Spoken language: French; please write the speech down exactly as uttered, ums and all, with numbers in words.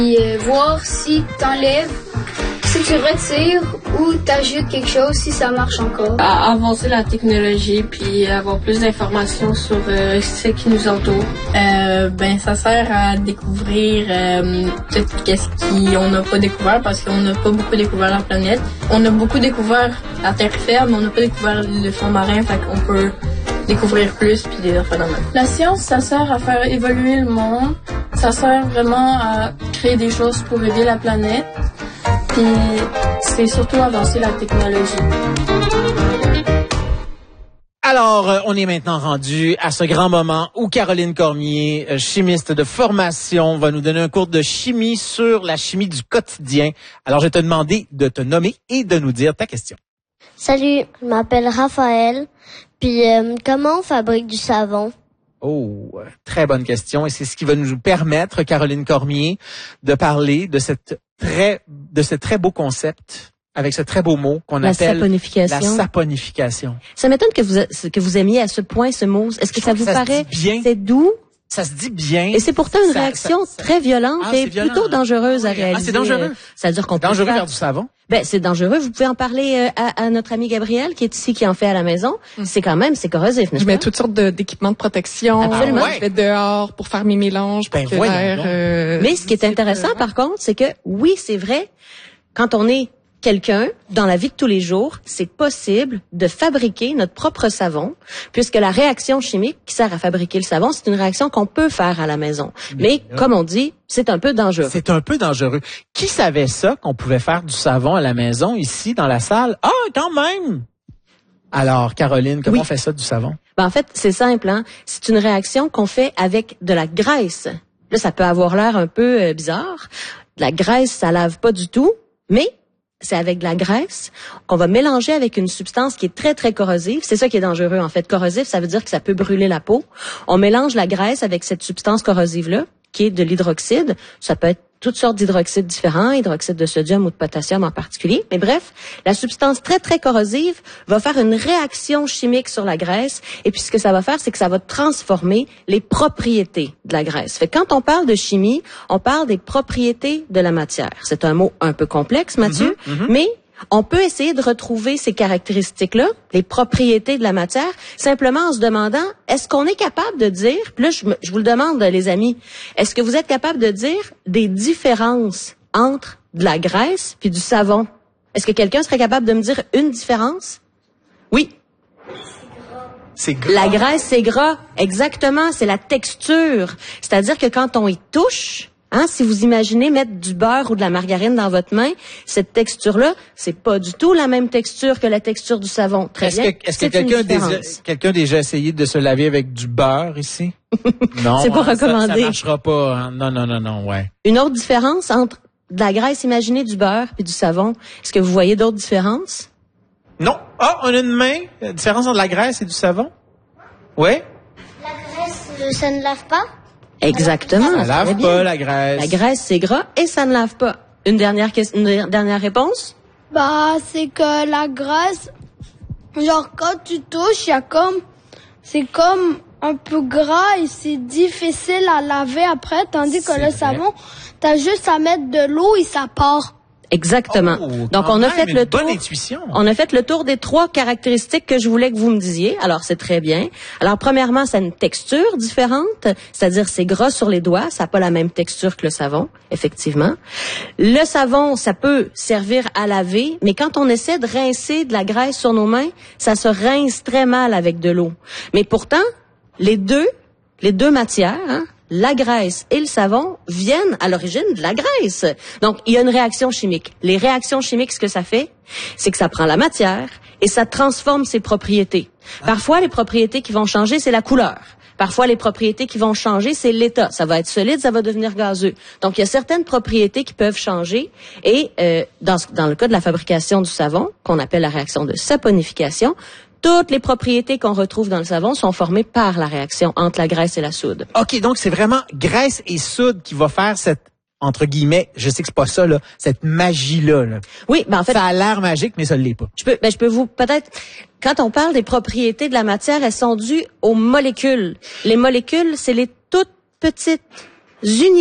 Et euh, voir si t'enlèves, si tu retires ou t'ajoutes quelque chose, si ça marche encore. À avancer la technologie puis avoir plus d'informations sur euh, ce qui nous entoure. Euh, ben ça sert à découvrir euh, peut-être qu'est-ce qu'on n'a pas découvert parce qu'on n'a pas beaucoup découvert la planète. On a beaucoup découvert la terre ferme, mais on n'a pas découvert le fond marin, fait qu'on peut découvrir plus puis des phénomènes. La science, ça sert à faire évoluer le monde. Ça sert vraiment à créer des choses pour aider la planète. Puis c'est surtout avancer la technologie. Alors, euh, on est maintenant rendu à ce grand moment où Caroline Cormier, euh, chimiste de formation, va nous donner un cours de chimie sur la chimie du quotidien. Alors, je vais te demander de te nommer et de nous dire ta question. Salut, je m'appelle Raphaël. Puis, euh, comment on fabrique du savon? Oh, très bonne question. Et c'est ce qui va nous permettre, Caroline Cormier, de parler de cette très, de ce très beau concept, avec ce très beau mot qu'on la appelle saponification. la saponification. Ça m'étonne que vous, que vous aimiez à ce point ce mot. Est-ce que ça vous ça paraît, bien. c'est doux? Ça se dit bien. Et c'est pourtant une ça, réaction ça, ça, très violente ah, et violent, plutôt dangereuse hein? à réaliser. Ah, c'est dangereux. Ça veut dire qu'on peut dangereux faire... faire du savon. Ben, c'est dangereux. Vous pouvez en parler euh, à, à notre ami Gabriel, qui est ici, qui en fait à la maison. Mm. C'est quand même, c'est corrosif, n'est-ce Je mets pas? toutes sortes de, d'équipements de protection. Absolument. Je vais dehors pour faire mes mélanges, pour ben, que l'air... Euh, Mais ce qui est intéressant, euh, par contre, c'est que, oui, c'est vrai, quand on est quelqu'un, dans la vie de tous les jours, c'est possible de fabriquer notre propre savon, puisque la réaction chimique qui sert à fabriquer le savon, c'est une réaction qu'on peut faire à la maison. Mais, Mais comme on dit, c'est un peu dangereux. C'est un peu dangereux. Qui savait ça, qu'on pouvait faire du savon à la maison, ici, dans la salle? Ah, quand même! Alors, Caroline, comment oui. on fait ça, du savon? Ben, en fait, c'est simple, hein. C'est une réaction qu'on fait avec de la graisse. Là, ça peut avoir l'air un peu euh, bizarre. De la graisse, ça lave pas du tout, mais c'est avec de la graisse qu'on va mélanger avec une substance qui est très, très corrosive. C'est ça qui est dangereux, en fait. Corrosif, ça veut dire que ça peut brûler la peau. On mélange la graisse avec cette substance corrosive-là, qui est de l'hydroxyde. Ça peut être toutes sortes d'hydroxydes différents, hydroxyde de sodium ou de potassium en particulier. Mais bref, la substance très, très corrosive va faire une réaction chimique sur la graisse. Et puis, ce que ça va faire, c'est que ça va transformer les propriétés de la graisse. Fait que quand on parle de chimie, on parle des propriétés de la matière. C'est un mot un peu complexe, Mathieu, mm-hmm, mm-hmm. mais on peut essayer de retrouver ces caractéristiques-là, les propriétés de la matière, simplement en se demandant, est-ce qu'on est capable de dire, puis là, je, me, je vous le demande, les amis, est-ce que vous êtes capable de dire des différences entre de la graisse puis du savon? Est-ce que quelqu'un serait capable de me dire une différence? Oui. C'est gras. La graisse, c'est gras. Exactement, c'est la texture. C'est-à-dire que quand on y touche, Hein, si vous imaginez mettre du beurre ou de la margarine dans votre main, cette texture-là, c'est pas du tout la même texture que la texture du savon. Très est-ce bien. Que, est-ce que quelqu'un a déjà, quelqu'un a déjà essayé de se laver avec du beurre ici? Non. C'est pas hein, recommandé. Ça, ça marchera pas. Hein. Non, non, non, non, ouais. Une autre différence entre de la graisse, imaginez du beurre et du savon. Est-ce que vous voyez d'autres différences? Non. Ah, on a une main. La différence entre la graisse et du savon? Oui? La graisse, ça ne lave pas? Exactement. Ça lave pas, la graisse. La graisse, c'est gras et ça ne lave pas. Une dernière question, une dernière réponse? Bah, c'est que la graisse, genre, quand tu touches, il y a comme, c'est comme un peu gras et c'est difficile à laver après, tandis que le vrai. savon, t'as juste à mettre de l'eau et ça part. Exactement. Oh, donc on a fait le tour. Intuition. On a fait le tour des trois caractéristiques que je voulais que vous me disiez. Alors c'est très bien. Alors premièrement, ça a une texture différente, c'est-à-dire c'est gras sur les doigts, ça n'a pas la même texture que le savon, effectivement. Le savon, ça peut servir à laver, mais quand on essaie de rincer de la graisse sur nos mains, ça se rince très mal avec de l'eau. Mais pourtant, les deux, les deux matières, hein, la graisse et le savon viennent à l'origine de la graisse. Donc, il y a une réaction chimique. Les réactions chimiques, ce que ça fait, c'est que ça prend la matière et ça transforme ses propriétés. Parfois, les propriétés qui vont changer, c'est la couleur. Parfois, les propriétés qui vont changer, c'est l'état. Ça va être solide, ça va devenir gazeux. Donc, il y a certaines propriétés qui peuvent changer. Et euh, dans, dans le cas de la fabrication du savon, qu'on appelle la réaction de saponification, toutes les propriétés qu'on retrouve dans le savon sont formées par la réaction entre la graisse et la soude. OK, donc c'est vraiment graisse et soude qui va faire cette, entre guillemets, je sais que c'est pas ça, là, cette magie-là. Là. Oui, ben en fait... Ça a l'air magique, mais ça l'est pas. Je peux, ben je peux vous, peut-être... Quand on parle des propriétés de la matière, elles sont dues aux molécules. Les molécules, c'est les toutes petites unités